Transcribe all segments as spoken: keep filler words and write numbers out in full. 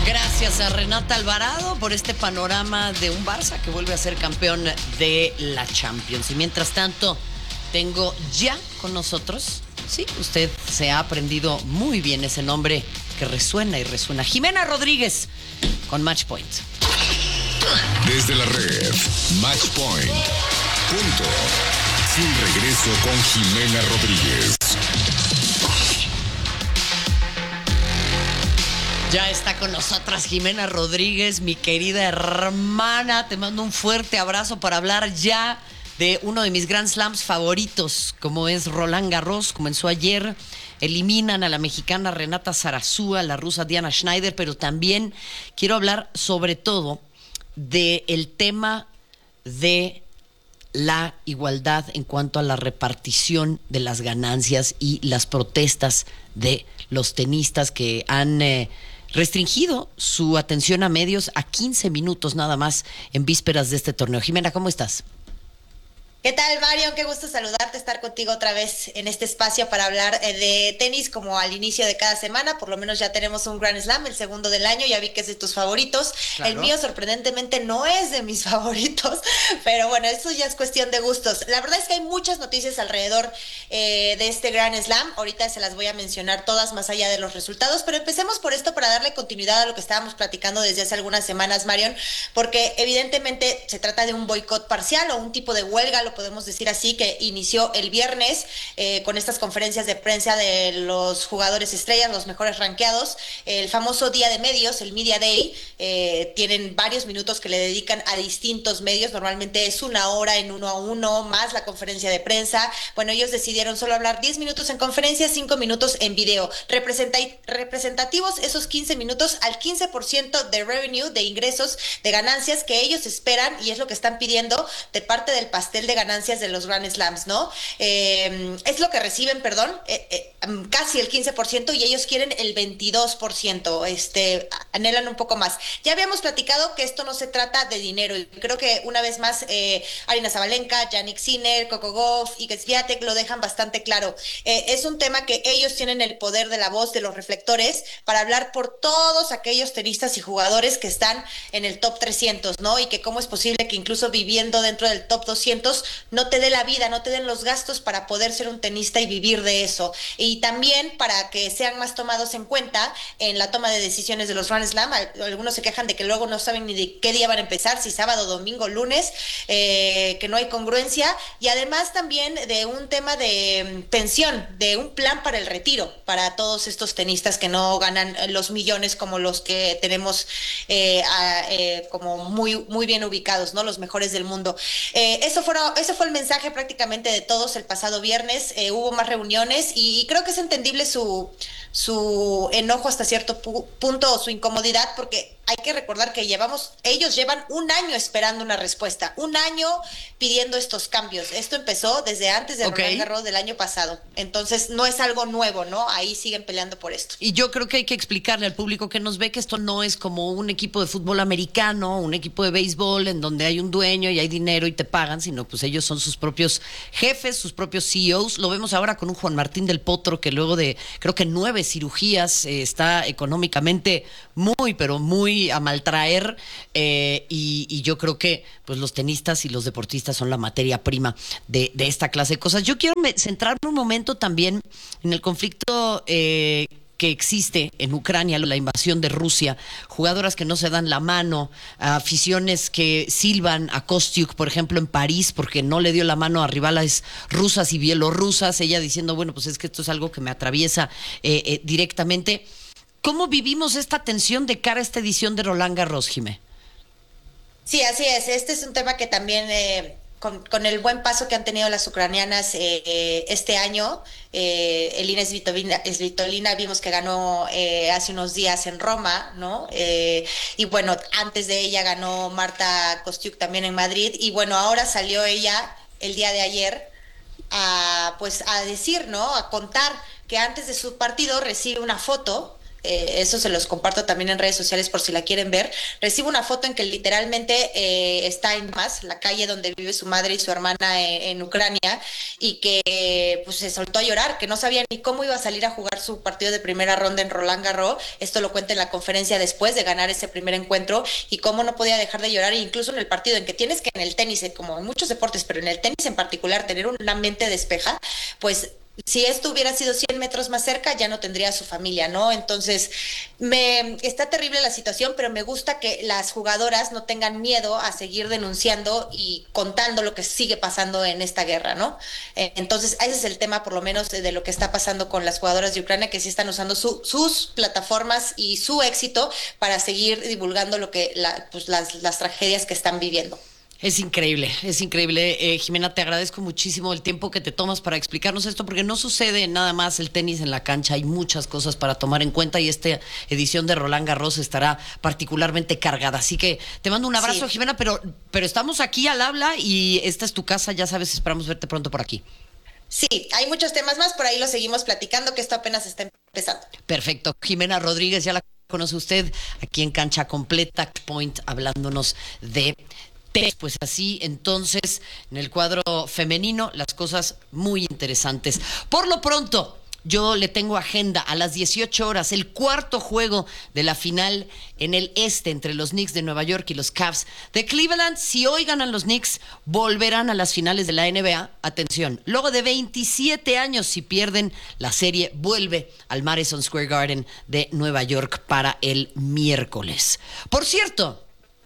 Gracias a Renata Alvarado por este panorama de un Barça que vuelve a ser campeón de la Champions. Y mientras tanto, tengo ya con nosotros, sí, usted se ha aprendido muy bien ese nombre que resuena y resuena. Jimena Rodríguez con Match Point. Desde la red, Match Point. Punto. Sin regreso con Jimena Rodríguez. Ya está con nosotras Jimena Rodríguez, mi querida hermana. Te mando un fuerte abrazo para hablar ya de uno de mis Grand Slams favoritos, como es Roland Garros. Comenzó ayer, eliminan a la mexicana Renata Zarazúa, a la rusa Diana Schneider, pero también quiero hablar sobre todo del tema de la igualdad en cuanto a la repartición de las ganancias y las protestas de los tenistas que han eh, restringido su atención a medios a quince minutos nada más en vísperas de este torneo. Jimena, ¿cómo estás? ¿Qué tal, Mario? Qué gusto saludarte, estar contigo otra vez en este espacio para hablar de tenis como al inicio de cada semana. Por lo menos ya tenemos un Grand Slam, el segundo del año, ya vi que es de tus favoritos. Claro. El mío sorprendentemente no es de mis favoritos, pero bueno, eso ya es cuestión de gustos. La verdad es que hay muchas noticias alrededor eh, de este Grand Slam. Ahorita se las voy a mencionar todas más allá de los resultados, pero empecemos por esto para darle continuidad a lo que estábamos platicando desde hace algunas semanas, Marion, porque evidentemente se trata de un boicot parcial o un tipo de huelga, lo podemos decir así, que inició el viernes eh, con estas conferencias de prensa de los jugadores estrellas, los mejores rankeados, el famoso día de medios, el Media Day. Eh, tienen varios minutos que le dedican a distintos medios, normalmente es una hora en uno a uno, más la conferencia de prensa. Bueno, ellos decidieron solo hablar diez minutos en conferencia, cinco minutos en video. Representa- representativos esos quince minutos al quince por ciento de revenue, de ingresos, de ganancias que ellos esperan, y es lo que están pidiendo de parte del pastel de ganancias de los Grand Slams, ¿no? Eh, es lo que reciben, perdón, eh, eh, casi el quince por ciento, y ellos quieren el veintidós por ciento, este, anhelan un poco más. Ya habíamos platicado que esto no se trata de dinero, y creo que una vez más eh, Aryna Sabalenka, Jannik Sinner, Coco Gauff y Iga Swiatek lo dejan bastante claro. Eh, es un tema que ellos tienen el poder de la voz, de los reflectores, para hablar por todos aquellos tenistas y jugadores que están en el top trescientos, ¿no? Y que cómo es posible que incluso viviendo dentro del top doscientos no te dé la vida, no te den los gastos para poder ser un tenista y vivir de eso. Y también para que sean más tomados en cuenta en la toma de decisiones de los Grand Slam. Algunos se quejan de que luego no saben ni de qué día van a empezar, si sábado, domingo, lunes, eh, que no hay congruencia. Y además también de un tema de pensión, de un plan para el retiro, para todos estos tenistas que no ganan los millones como los que tenemos eh, a, eh, como muy, muy bien ubicados, ¿no? Los mejores del mundo. Eh, eso, fueron, eso fue el mensaje prácticamente de todos el pasado viernes. Eh, hubo más reuniones y, y creo que es entendible su, su enojo hasta cierto pu- punto o su incomodidad, porque hay que recordar que llevamos, ellos llevan un año esperando una respuesta, un año pidiendo estos cambios. Esto empezó desde antes de okay. Roland Garros del año pasado, entonces no es algo nuevo, ¿no? Ahí siguen peleando por esto. Y yo creo que hay que explicarle al público que nos ve que esto no es como un equipo de fútbol americano, un equipo de béisbol en donde hay un dueño y hay dinero y te pagan, sino pues ellos son sus propios jefes, sus propios C E Os. Lo vemos ahora con un Juan Martín del Potro que luego de creo que nueve cirugías eh, está económicamente muy, pero muy a maltraer, eh, y, y yo creo que pues los tenistas y los deportistas son la materia prima de, de esta clase de cosas. Yo quiero me, centrarme un momento también en el conflicto eh, que existe en Ucrania, la invasión de Rusia, jugadoras que no se dan la mano, aficiones que silban a Kostyuk, por ejemplo, en París, porque no le dio la mano a rivales rusas y bielorrusas, ella diciendo, bueno, pues es que esto es algo que me atraviesa eh, eh, directamente. ¿Cómo vivimos esta tensión de cara a esta edición de Roland Garros, Jimé? Sí, así es. Este es un tema que también, eh, con, con el buen paso que han tenido las ucranianas eh, eh, este año, eh, Elina Svitolina, Svitolina vimos que ganó eh, hace unos días en Roma, ¿no? Eh, y bueno, antes de ella ganó Marta Kostyuk también en Madrid, y bueno, ahora salió ella el día de ayer a, pues, a decir, ¿no? A contar que antes de su partido recibe una foto eh, eso se los comparto también en redes sociales por si la quieren ver. Recibo una foto en que literalmente eh, está en Más, la calle donde vive su madre y su hermana en, en Ucrania, y que eh, pues se soltó a llorar, que no sabía ni cómo iba a salir a jugar su partido de primera ronda en Roland Garros. Esto lo cuenta en la conferencia después de ganar ese primer encuentro, y cómo no podía dejar de llorar, incluso en el partido en que tienes que en el tenis, como en muchos deportes, pero en el tenis en particular, tener una mente despeja, pues si esto hubiera sido cien metros más cerca, ya no tendría a su familia, ¿no? Entonces, me está terrible la situación, pero me gusta que las jugadoras no tengan miedo a seguir denunciando y contando lo que sigue pasando en esta guerra, ¿no? Eh, entonces, ese es el tema, por lo menos, de, de lo que está pasando con las jugadoras de Ucrania, que sí están usando su, sus plataformas y su éxito para seguir divulgando lo que la, pues, las, las tragedias que están viviendo. Es increíble, es increíble. Eh, Jimena, te agradezco muchísimo el tiempo que te tomas para explicarnos esto, porque no sucede nada más el tenis en la cancha, hay muchas cosas para tomar en cuenta y esta edición de Roland Garros estará particularmente cargada. Así que te mando un abrazo, sí. Jimena, pero, pero estamos aquí al habla y esta es tu casa, ya sabes, esperamos verte pronto por aquí. Sí, hay muchos temas más, por ahí lo seguimos platicando, que esto apenas está empezando. Perfecto. Jimena Rodríguez, ya la conoce usted, aquí en Cancha Completa, Point, hablándonos de... Pues así, entonces, en el cuadro femenino, las cosas muy interesantes. Por lo pronto, yo le tengo agenda a las dieciocho horas, el cuarto juego de la final en el este entre los Knicks de Nueva York y los Cavs de Cleveland. Si hoy ganan los Knicks, volverán a las finales de la N B A. Atención, luego de veintisiete años, si pierden, la serie vuelve al Madison Square Garden de Nueva York para el miércoles. Por cierto,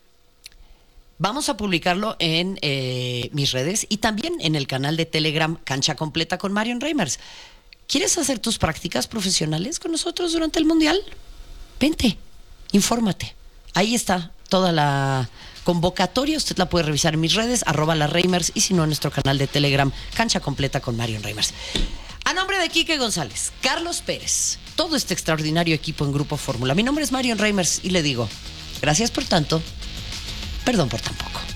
vamos a publicarlo en eh, mis redes y también en el canal de Telegram Cancha Completa con Marion Reimers. ¿Quieres hacer tus prácticas profesionales con nosotros durante el Mundial? Vente, infórmate. Ahí está toda la convocatoria. Usted la puede revisar en mis redes, arroba la Reimers, y si no, en nuestro canal de Telegram Cancha Completa con Marion Reimers. A nombre de Quique González, Carlos Pérez, todo este extraordinario equipo en Grupo Fórmula, mi nombre es Marion Reimers y le digo, gracias por tanto, perdón por tan poco.